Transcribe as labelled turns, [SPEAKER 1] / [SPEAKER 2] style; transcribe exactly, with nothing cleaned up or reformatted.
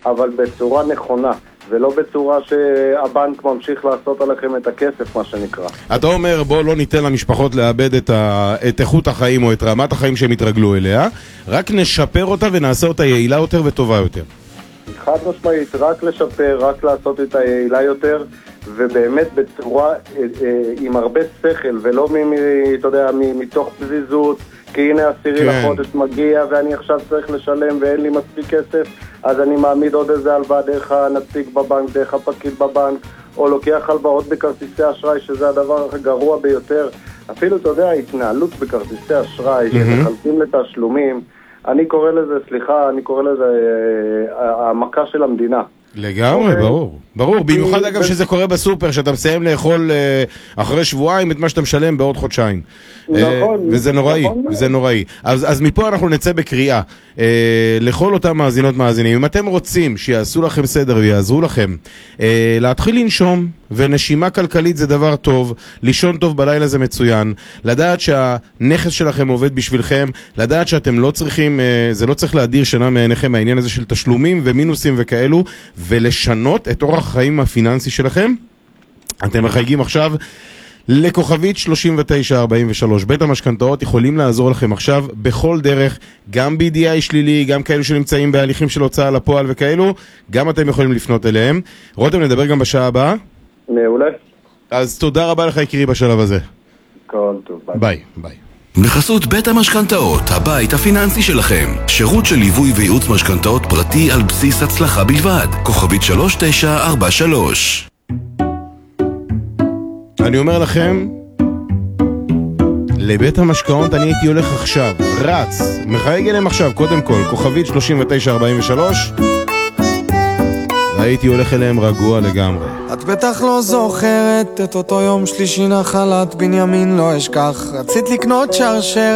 [SPEAKER 1] אבל בצורה נכונה, ולא בצורה שהבנק ממשיך לעשות עליכם את הכסף, מה שנקרא.
[SPEAKER 2] אתה אומר, בוא לא ניתן למשפחות לאבד את, ה... את איכות החיים או את רמת החיים שהם יתרגלו אליה, רק נשפר אותה ונעשה אותה יעילה יותר וטובה יותר.
[SPEAKER 1] חד משמעית, רק לשפר, רק לעשות את היעילה יותר, ובאמת בצורה עם הרבה שכל, ולא מ, אתה יודע, מתוך פזיזות, כי הנה עשירי כן. לחודש מגיע ואני עכשיו צריך לשלם ואין לי מספיק כסף, אז אני מעמיד עוד איזה הלוואה דרך הנציג בבנק, דרך הפקיד בבנק, או לוקח הלוואות בכרטיסי אשראי, שזה הדבר הגרוע ביותר. אפילו, אתה יודע, ההתנהלות בכרטיסי אשראי, mm-hmm. שמחלקים לתשלומים, אני קורא לזה, סליחה, אני קורא לזה העמקה של המדינה.
[SPEAKER 2] לגמרי, ברור. ברור, במיוחד אגב שזה קורה בסופר, שאתה מסיים לאכול אחרי שבועיים את מה שאתה משלם בעוד חודשיים. נכון. וזה נוראי, זה נוראי. אז מפה אנחנו נצא בקריאה לכל אותם מאזינות מאזינים. אם אתם רוצים שיעשו לכם סדר ויעזרו לכם, להתחיל לנשום, ונשימה כלכלית זה דבר טוב, לישון טוב בלילה זה מצוין, לדעת שהנכס שלכם עובד בשבילכם, לדעת שאתם לא צריכים, זה לא צריך להדיר שינה מעיניכם העניין הזה של תשלומים ומינוסים וכאלו, ולשנות את אורח החיים הפיננסי שלכם. אתם מחייגים עכשיו לכוכבית שלושים ותשע ארבעים ושלוש. בית המשכנתאות יכולים לעזור לכם עכשיו בכל דרך, גם ב-די איי שלילי, גם כאלו שנמצאים בהליכים של הוצאה לפועל וכאלו, גם אתם יכולים לפנות אליהם. רותם, נדבר גם בשעה הבאה.
[SPEAKER 1] מעולה.
[SPEAKER 2] אז תודה רבה לך יקרי בשלב הזה.
[SPEAKER 1] כל טוב, ביי.
[SPEAKER 2] ביי, ביי.
[SPEAKER 3] בחסות בית המשכנתאות, הבית הפיננסי שלכם. שירות של ליווי וייעוץ משכנתאות פרטי על בסיס הצלחה בלבד. כוכבית שלוש תשע ארבע שלוש.
[SPEAKER 2] אני אומר לכם, לבית המשכנתאות אני הייתי הולך עכשיו, רץ, מחייג אליהם עכשיו, קודם כל, כוכבית שלושים ותשע ארבעים ושלוש. הייתי הולך אליהם רגוע לגמרי.
[SPEAKER 4] את בטח לא זוכרת את אותו יום שלישי נחלת בנימין לא אשכח, רצית לקנות שרשר